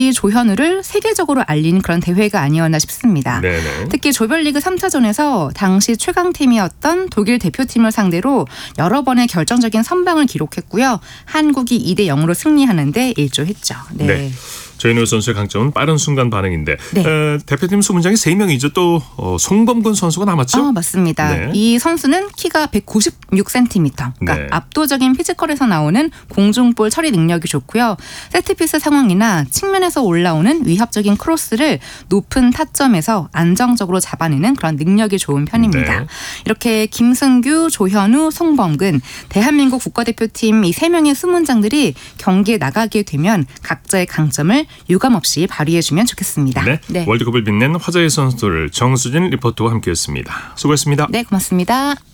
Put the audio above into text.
이 조현우를 세계적으로 알린 그런 대회가 아니었나 싶습니다. 네네. 특히 조별리그 3차전에서 당시 최강팀이었던 독일 대표팀을 상대로 여러 번의 결정적인 선방을 기록했고요. 한국이 2대0으로 승리하는 데 일조했죠. 네. 조현우 선수의 강점은 빠른 순간 반응인데 네. 대표팀 수문장이 3명이죠. 또 송범근 선수가 남았죠? 맞습니다. 네. 이 선수는 키가 196cm. 그러니까 네. 압도적인 피지컬에서 나오는 공중볼 처리 능력이 좋고요. 세트피스 상황이나 측면에서 올라오는 위협적인 크로스를 높은 타점에서 안정적으로 잡아내는 그런 능력이 좋은 편입니다. 네. 이렇게 김승규, 조현우, 송범근 대한민국 국가대표팀 이 3명의 수문장들이 경기에 나가게 되면 각자의 강점을 유감없이 발휘해주면 좋겠습니다. 네. 월드컵을 빛낸 화제의 선수들 정수진 리포터와 함께했습니다. 수고했습니다. 네, 고맙습니다.